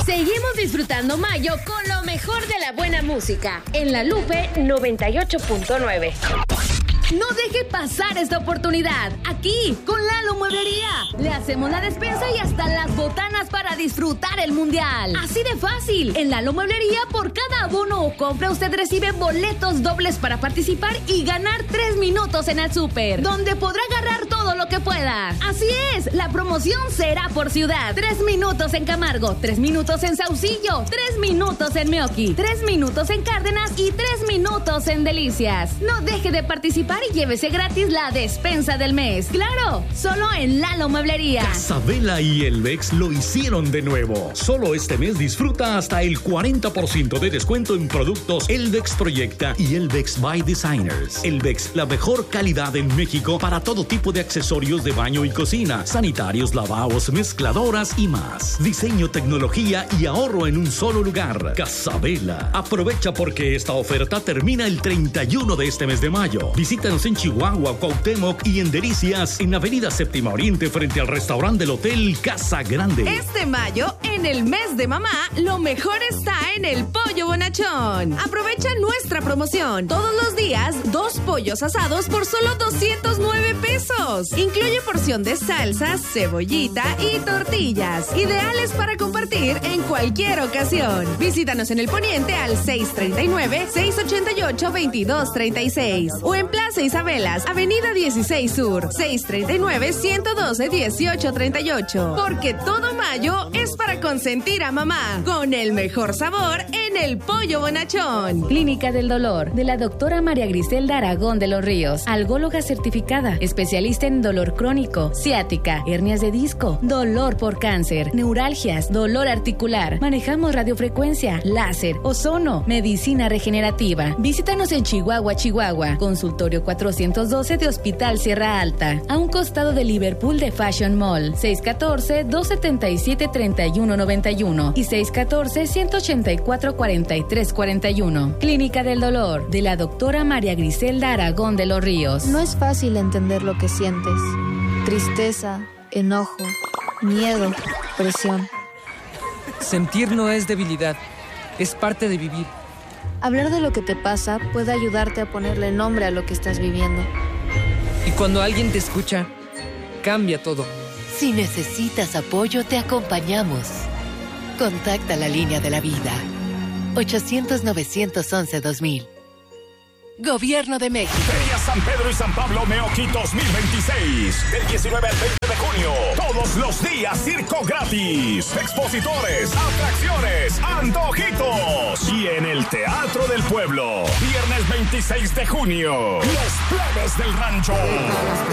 Seguimos disfrutando mayo con lo mejor de la buena música en La Lupe 98.9. No deje pasar esta oportunidad. Aquí, con Lalo Mueblería, le hacemos la despensa y hasta las botanas para disfrutar el mundial. Así de fácil. En Lalo Mueblería, por cada abono o compra, usted recibe boletos dobles para participar y ganar 3 minutos en el súper, donde podrá agarrar todo lo que pueda. Así es, la promoción será por ciudad. 3 minutos en Camargo, 3 minutos en Saucillo, 3 minutos en Meoqui, 3 minutos en Cárdenas y 3 minutos en Delicias. No deje de participar y llévese gratis la despensa del mes. ¡Claro! Solo en Lalo Mueblería. Casabela y Elvex lo hicieron de nuevo. Solo este mes disfruta hasta el 40% de descuento en productos Elvex Proyecta y Elvex by Designers. Elvex, la mejor calidad en México para todo tipo de accesorios de baño y cocina, sanitarios, lavabos, mezcladoras y más. Diseño, tecnología y ahorro en un solo lugar. Casabela. Aprovecha porque esta oferta termina el 31 de este mes de mayo. Visítanos en Chihuahua, Cuauhtémoc y en Delicias, en Avenida Séptima Oriente, frente al restaurante del Hotel Casa Grande. Este mayo, en el mes de mamá, lo mejor está en el Pollo Bonachón. Aprovecha nuestra promoción. Todos los días, 2 pollos asados por solo 209 pesos. Incluye porción de salsas, cebollita y tortillas. Ideales para compartir en cualquier ocasión. Visítanos en el Poniente al 639-688-2236 o en Plaza Isabelas, Avenida 16 Sur, 639-112-1838. Porque todo mayo es para consentir a mamá, con el mejor sabor en el Pollo Bonachón. Clínica del Dolor, de la doctora María Griselda Aragón de los Ríos, algóloga certificada, especialista en dolor crónico, ciática, hernias de disco, dolor por cáncer, neuralgias, dolor articular. Manejamos radiofrecuencia, láser, ozono, medicina regenerativa. Visítanos en Chihuahua, consultorio 412 de Hospital Sierra Alta, a un costado de Liverpool de Fashion Mall, 614-277-3191 y 614-184-4341. Clínica del Dolor, de la doctora María Griselda Aragón de los Ríos. No es fácil entender lo que sientes. Tristeza, enojo, miedo, presión. Sentir no es debilidad, es parte de vivir. Hablar de lo que te pasa puede ayudarte a ponerle nombre a lo que estás viviendo. Y cuando alguien te escucha, cambia todo. Si necesitas apoyo, te acompañamos. Contacta la línea de la vida. 800-911-2000. Gobierno de México. Feria San Pedro y San Pablo Meoqui 2026. Del 19 al 20 de junio. Todos los días circo gratis. Expositores, atracciones, antojitos. Y en el Teatro del Pueblo. Viernes 26 de junio. Los plebes del rancho.